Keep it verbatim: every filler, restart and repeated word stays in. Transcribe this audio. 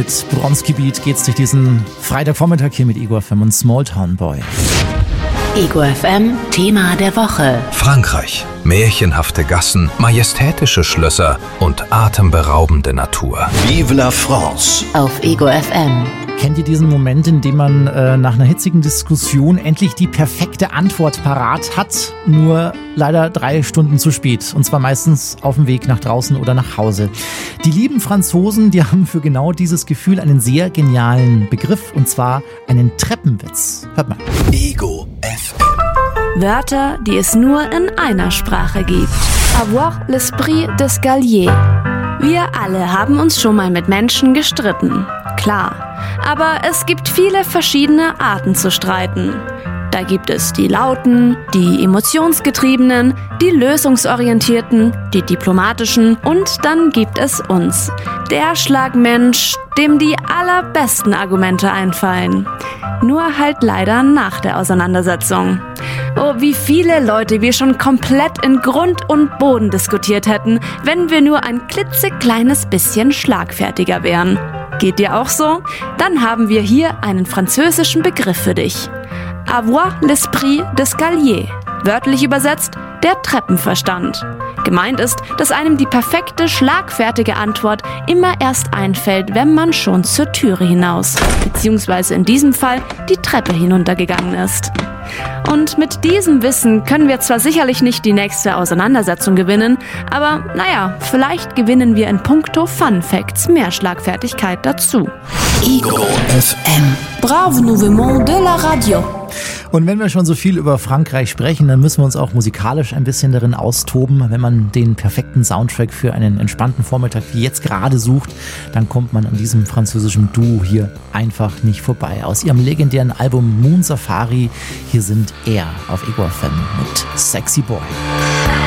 mit Bronski-Beat geht's durch diesen Freitagvormittag hier mit Ego F M und Smalltown Boy. Ego F M, Thema der Woche. Frankreich. Märchenhafte Gassen, majestätische Schlösser und atemberaubende Natur. Vive la France. Auf Ego F M. Kennt ihr diesen Moment, in dem man äh, nach einer hitzigen Diskussion endlich die perfekte Antwort parat hat, nur leider drei Stunden zu spät, und zwar meistens auf dem Weg nach draußen oder nach Hause? Die lieben Franzosen, die haben für genau dieses Gefühl einen sehr genialen Begriff, und zwar einen Treppenwitz. Hört mal. Ego F M. Wörter, die es nur in einer Sprache gibt. Avoir l'esprit d'escalier. Wir alle haben uns schon mal mit Menschen gestritten. Klar. Aber es gibt viele verschiedene Arten zu streiten. Da gibt es die Lauten, die Emotionsgetriebenen, die Lösungsorientierten, die Diplomatischen und dann gibt es uns. Der Schlagmensch, dem die allerbesten Argumente einfallen. Nur halt leider nach der Auseinandersetzung. Oh, wie viele Leute wir schon komplett in Grund und Boden diskutiert hätten, wenn wir nur ein klitzekleines bisschen schlagfertiger wären. Geht dir auch so? Dann haben wir hier einen französischen Begriff für dich. Avoir l'esprit d'escalier. Wörtlich übersetzt, der Treppenverstand. Gemeint ist, dass einem die perfekte, schlagfertige Antwort immer erst einfällt, wenn man schon zur Türe hinaus, beziehungsweise in diesem Fall die Treppe hinuntergegangen ist. Und mit diesem Wissen können wir zwar sicherlich nicht die nächste Auseinandersetzung gewinnen, aber naja, vielleicht gewinnen wir in puncto Fun Facts mehr Schlagfertigkeit dazu. Ego F M. Brave Mouvement de la Radio. Und wenn wir schon so viel über Frankreich sprechen, dann müssen wir uns auch musikalisch ein bisschen darin austoben. Wenn man den perfekten Soundtrack für einen entspannten Vormittag wie jetzt gerade sucht, dann kommt man an diesem französischen Duo hier einfach nicht vorbei. Aus ihrem legendären Album Moon Safari, hier sind Er auf Ego F M mit Sexy Boy.